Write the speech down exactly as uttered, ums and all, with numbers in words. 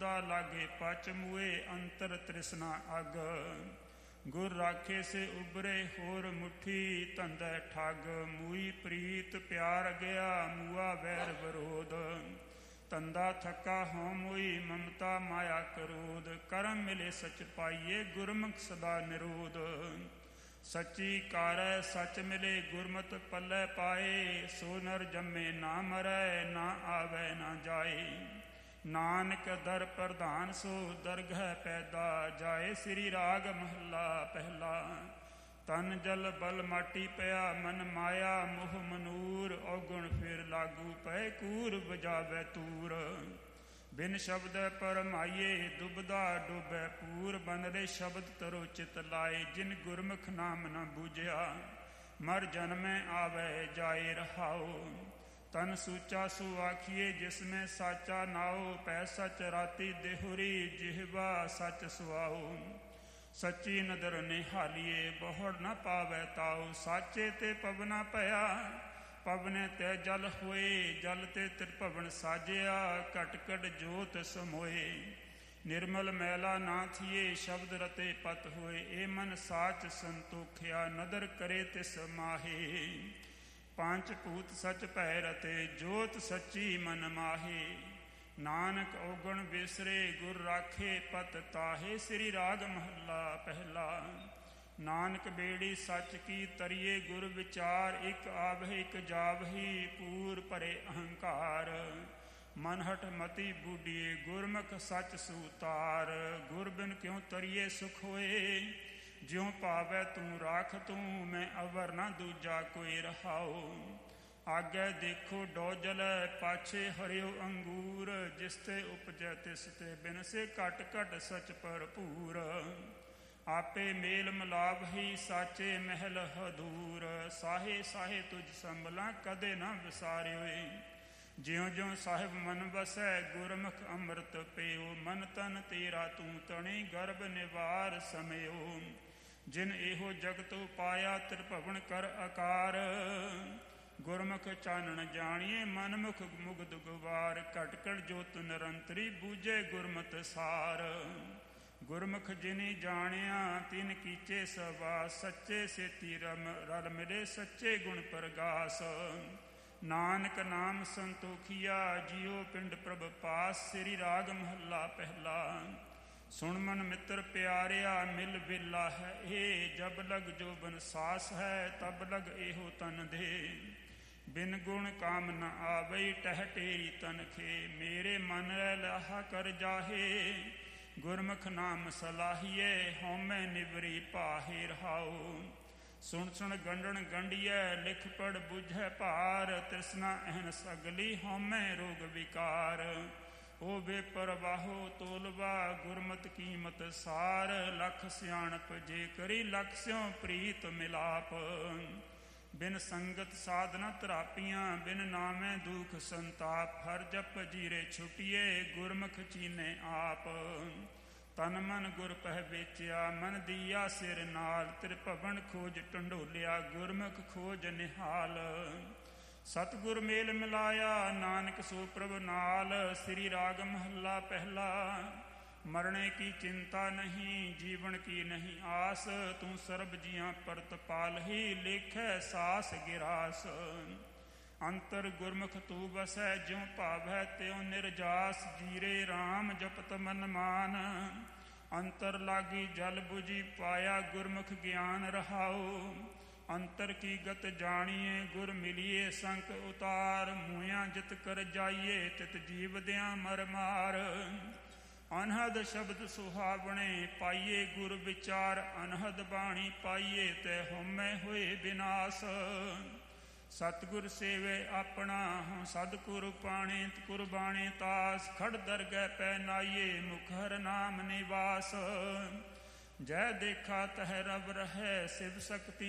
दुबदा लागे पच मुए अंतर तृष्णा अग। गुर राखे से उबरे होर मुट्ठी धंधे ठग। मूई प्रीत प्यार गया मुआ वैर विरोध। धंधा थका हों मुई ममता माया करोध। करम मिले सच पाइए गुरमुख सदा निरोध। सच्ची कार सच मिले गुरमत पल्ले पाए। सो नर जम्मे ना मरै ना आवे ना जाए। नानक दर प्रधान सो दरगह पैदा जाए। श्री राग महला पहला। तन जल बल माटी पया मन माया मोह मनूर। औगुण फिर लागू पै कूर बजावे तूर। बिन शब्द परमाइए दुबदा डूबे पूर। बनरे शब्द तरो चित लाए जिन गुरमुख नाम न बूझया। मर जन्मै आवे जाए रहाओ। तन सूचा सु आखिए जिसमें साचा नाओ। पै सच राती देहुरी जिहवा सच सुआओ। सच्ची नदर निहालिए बहुड़ न पावै ताओ। साचे ते पवना पया पवने ते जल होए। जल ते त्रिभवन साजिया घट घट जोत समोए। निर्मल मैला ना थिए शब्द रते पत होए। ए मन साच संतोखिया नदर करे तिस माहे। पांच भूत सच भै रते जोत सच्ची मन माहे। नानक औगुण बिसरे गुर राखे पत ताहे। श्री राग महला पहला। नानक बेड़ी सच की तरिए गुर विचार। एक आवहि एक जावहि पूर परे अहंकार। मनहट मति बूढ़िए गुरमुख सच सूतार। गुर बिन क्यों तरिए सुख होए। ज्यों पावै तू राख तू मैं अवर न दूजा कोई रहाओ। आगे देखो डोजल पाछे हरियो अंगूर। जिसते उपजै तिसते बिन से घट घट सच भरपूर। आपे मेल मिलाप ही साचे महल हदूर। साहे साहे तुझ संभला कदे न विसारियोए। ज्यों ज्यों साहिब मन बसै गुरमुख अमृत पेओ। मन तन तेरा तू तणे गर्भ निवार समयो। जिन एहो जगत पाया त्रिभवन कर आकार। गुरमुख चानण जानिए मनमुख मुग्ध गुवार। घट घट जोत निरंतरी बूझे गुरमत सार। गुरमुख जिनी जानिया तिन कीचे सवास। सच्चे सेती रम रल मिले सच्चे गुण प्रगास। नानक नाम संतोखिया जियो पिंड प्रभ पास। श्री राग महला पहला। सुन मन मित्र प्यारिया मिल बिला है ए। जब लग जो बन सास है तब लग एहो तन दे। बिन गुण काम न आवई टह टेरी तन खे। मेरे मन लहा कर जाहे गुरमुख नाम सलाहिए। होमै निवरी पाहे रहाओ। सुन सुन गंढन गंढिए लिख पढ़ बुझै भार। तृष्णा अहन सगली होमै रोग विकार। ओ बेपरवाहो तोलवा गुरमत कीमत सार। लख सियाणप जे करी लख स्यों प्रीत मिलाप। बिन संगत साधना तरापियां बिन नामे दुख संताप। हर जप जीरे छुटिए गुरमुख चीने आप। तन मन गुर पह बेचिया मन दिया सिर नाल। त्रिभवन खोज टंडोलिया गुरमुख खोज निहाल। सतगुर मेल मिलाया नानक सो प्रभ नाल। श्री राग महला पहला। मरने की चिंता नहीं जीवन की नहीं आस। तू सर्ब जियां परतपाल ही लेखै सास गिरास। अंतर गुरमुख तू बसै ज्यों भावै त्यों निर्जास। जीरे राम जपत मन मान। अंतर लागी जल बुझी पाया गुरमुख ज्ञान रहाओ। अंतर की गत जानिए गुर मिलिए संक उतार। मूया जित कर जाइए तित जीव दिया मर मार। अनहद शब्द सुहावने पाइए गुर विचार। अनहद बाणी पाइए ते होमै होए विनाश। सतगुर सेवे अपना हों सदगुर पाणे कुरबाणे तास। खड़ दरगह पै नाइए मुखर नाम निवास। जय देखा तह रब रहै शिव शक्ति